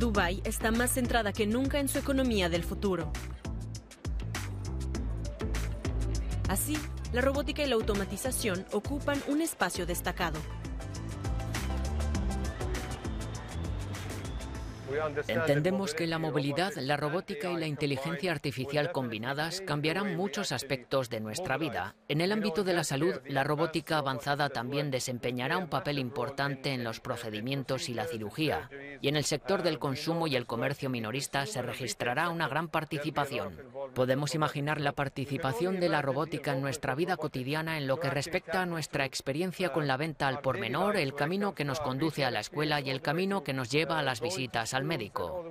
Dubái está más centrada que nunca en su economía del futuro. Así, la robótica y la automatización ocupan un espacio destacado. Entendemos que la movilidad, la robótica y la inteligencia artificial combinadas cambiarán muchos aspectos de nuestra vida. En el ámbito de la salud, la robótica avanzada también desempeñará un papel importante en los procedimientos y la cirugía. Y en el sector del consumo y el comercio minorista se registrará una gran participación. Podemos imaginar la participación de la robótica en nuestra vida cotidiana en lo que respecta a nuestra experiencia con la venta al por menor, el camino que nos conduce a la escuela y el camino que nos lleva a las visitas al médico.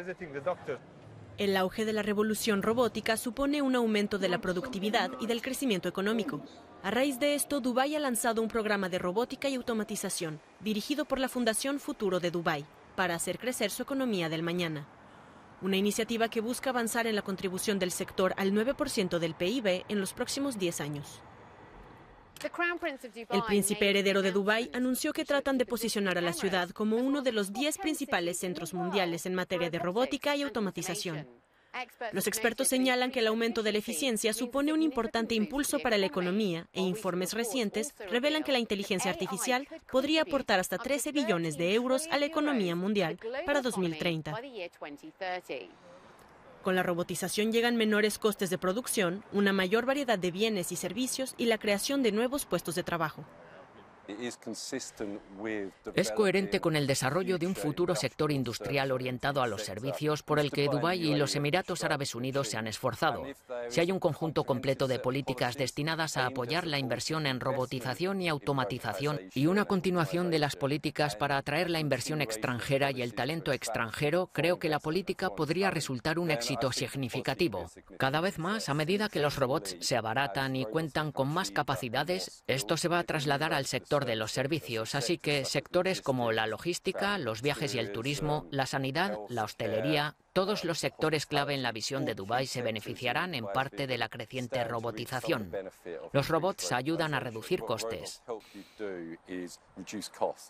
El auge de la revolución robótica supone un aumento de la productividad y del crecimiento económico. A raíz de esto, Dubái ha lanzado un programa de robótica y automatización, dirigido por la Fundación Futuro de Dubái, para hacer crecer su economía del mañana. Una iniciativa que busca avanzar en la contribución del sector al 9% del PIB en los próximos 10 años. El príncipe heredero de Dubái anunció que tratan de posicionar a la ciudad como uno de los 10 principales centros mundiales en materia de robótica y automatización. Los expertos señalan que el aumento de la eficiencia supone un importante impulso para la economía e informes recientes revelan que la inteligencia artificial podría aportar hasta 13 billones de euros a la economía mundial para 2030. Con la robotización llegan menores costes de producción, una mayor variedad de bienes y servicios y la creación de nuevos puestos de trabajo. Es coherente con el desarrollo de un futuro sector industrial orientado a los servicios por el que Dubái y los Emiratos Árabes Unidos se han esforzado. Si hay un conjunto completo de políticas destinadas a apoyar la inversión en robotización y automatización y una continuación de las políticas para atraer la inversión extranjera y el talento extranjero, creo que la política podría resultar un éxito significativo. Cada vez más, a medida que los robots se abaratan y cuentan con más capacidades, esto se va a trasladar al sector de los servicios, así que sectores como la logística, los viajes y el turismo, la sanidad, la hostelería, todos los sectores clave en la visión de Dubái se beneficiarán en parte de la creciente robotización. Los robots ayudan a reducir costes.